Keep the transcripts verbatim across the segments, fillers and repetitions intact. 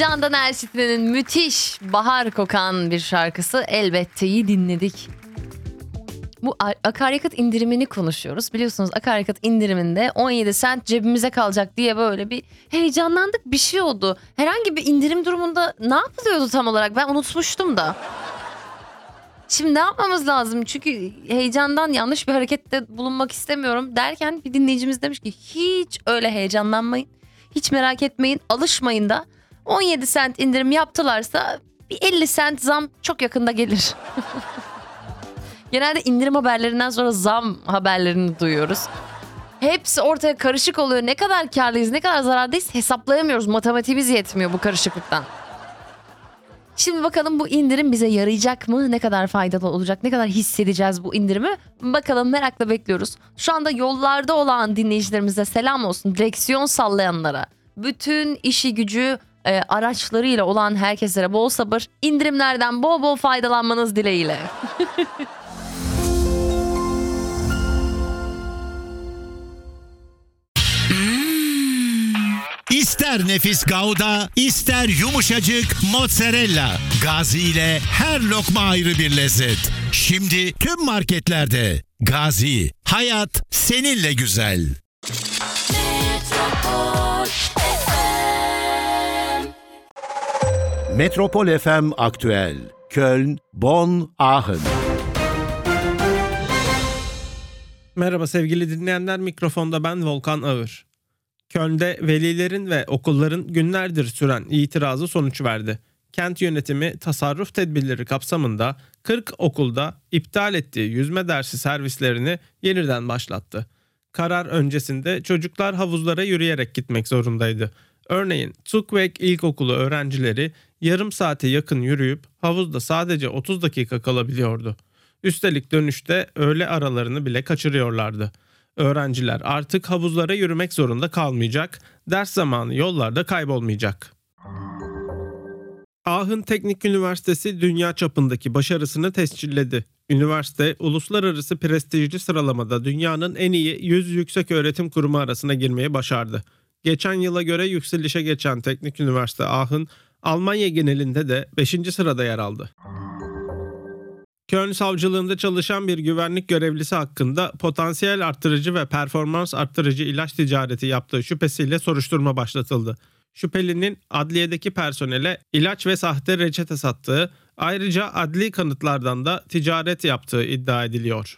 Candan Erçetin'in müthiş bahar kokan bir şarkısı Elbette'yi dinledik. Bu akaryakıt indirimini konuşuyoruz. Biliyorsunuz akaryakıt indiriminde on yedi sent cebimize kalacak diye böyle bir heyecanlandık, bir şey oldu. Herhangi bir indirim durumunda ne yapılıyordu tam olarak, ben unutmuştum da. Şimdi ne yapmamız lazım? Çünkü heyecandan yanlış bir harekette bulunmak istemiyorum derken bir dinleyicimiz demiş ki hiç öyle heyecanlanmayın. Hiç merak etmeyin, alışmayın da. on yedi sent indirim yaptılarsa bir elli sent zam çok yakında gelir. Genelde indirim haberlerinden sonra zam haberlerini duyuyoruz. Hepsi ortaya karışık oluyor. Ne kadar karlıyız, ne kadar zarardayız hesaplayamıyoruz. Matematiğimiz yetmiyor bu karışıklıktan. Şimdi bakalım bu indirim bize yarayacak mı? Ne kadar faydalı olacak? Ne kadar hissedeceğiz bu indirimi? Bakalım, merakla bekliyoruz. Şu anda yollarda olan dinleyicilerimize selam olsun. Direksiyon sallayanlara, bütün işi gücü e, araçlarıyla olan herkeslere bol sabır. İndirimlerden bol bol faydalanmanız dileğiyle. İster nefis Gouda, ister yumuşacık mozzarella. Gazi ile her lokma ayrı bir lezzet. Şimdi tüm marketlerde. Gazi, hayat seninle güzel. Metropol F M. Metropol F M Aktüel. Köln, Bonn, Aachen. Merhaba sevgili dinleyenler, mikrofonda ben Volkan Ağır. Köln'de velilerin ve okulların günlerdir süren itirazı sonuç verdi. Kent yönetimi tasarruf tedbirleri kapsamında kırk okulda iptal ettiği yüzme dersi servislerini yeniden başlattı. Karar öncesinde çocuklar havuzlara yürüyerek gitmek zorundaydı. Örneğin Tukvek İlkokulu öğrencileri yarım saate yakın yürüyüp havuzda sadece otuz dakika kalabiliyordu. Üstelik dönüşte öğle aralarını bile kaçırıyorlardı. Öğrenciler artık havuzlara yürümek zorunda kalmayacak, ders zamanı yollarda kaybolmayacak. Aachen Teknik Üniversitesi dünya çapındaki başarısını tescilledi. Üniversite, uluslararası prestijli sıralamada dünyanın en iyi yüz yükseköğretim kurumu arasına girmeyi başardı. Geçen yıla göre yükselişe geçen Teknik Üniversite Aachen, Almanya genelinde de beşinci sırada yer aldı. Köln Savcılığında çalışan bir güvenlik görevlisi hakkında potansiyel arttırıcı ve performans arttırıcı ilaç ticareti yaptığı şüphesiyle soruşturma başlatıldı. Şüphelinin adliyedeki personele ilaç ve sahte reçete sattığı, ayrıca adli kanıtlardan da ticaret yaptığı iddia ediliyor.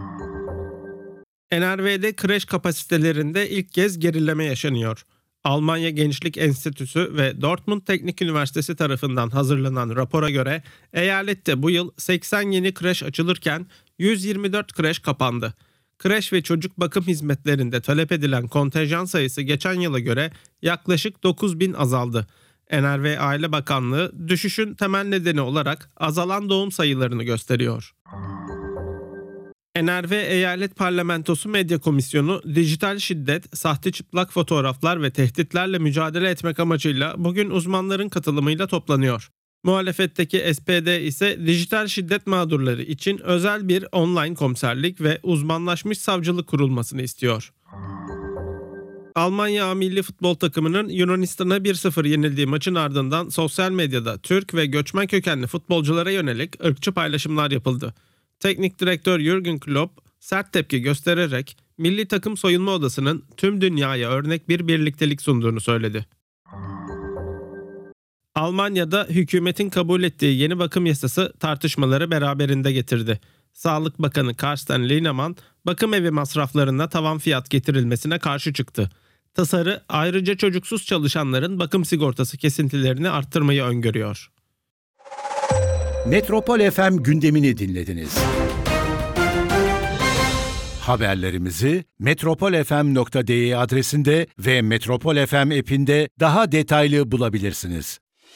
N R V'de kreş kapasitelerinde ilk kez gerileme yaşanıyor. Almanya Gençlik Enstitüsü ve Dortmund Teknik Üniversitesi tarafından hazırlanan rapora göre eyalette bu yıl seksen yeni kreş açılırken yüz yirmi dört kreş kapandı. Kreş ve çocuk bakım hizmetlerinde talep edilen kontenjan sayısı geçen yıla göre yaklaşık dokuz bin azaldı. N R V Aile Bakanlığı düşüşün temel nedeni olarak azalan doğum sayılarını gösteriyor. N R V Eyalet Parlamentosu Medya Komisyonu, dijital şiddet, sahte çıplak fotoğraflar ve tehditlerle mücadele etmek amacıyla bugün uzmanların katılımıyla toplanıyor. Muhalefetteki S P D ise dijital şiddet mağdurları için özel bir online komiserlik ve uzmanlaşmış savcılık kurulmasını istiyor. Almanya A milli futbol takımının Yunanistan'a bir sıfır yenildiği maçın ardından sosyal medyada Türk ve göçmen kökenli futbolculara yönelik ırkçı paylaşımlar yapıldı. Teknik direktör Jürgen Klopp sert tepki göstererek milli takım soyunma odasının tüm dünyaya örnek bir birliktelik sunduğunu söyledi. Almanya'da hükümetin kabul ettiği yeni bakım yasası tartışmaları beraberinde getirdi. Sağlık Bakanı Karsten Linnemann, bakım evi masraflarına tavan fiyat getirilmesine karşı çıktı. Tasarı ayrıca çocuksuz çalışanların bakım sigortası kesintilerini arttırmayı öngörüyor. Metropol F M gündemini dinlediniz. Haberlerimizi metropol f m nokta d e adresinde ve Metropol F M app'inde daha detaylı bulabilirsiniz.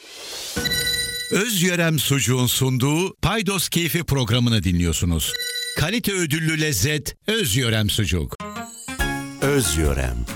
Özyörem Sucuğun sunduğu Paydos Keyfi programını dinliyorsunuz. Kalite ödüllü lezzet Özyörem Sucuk. Özyörem.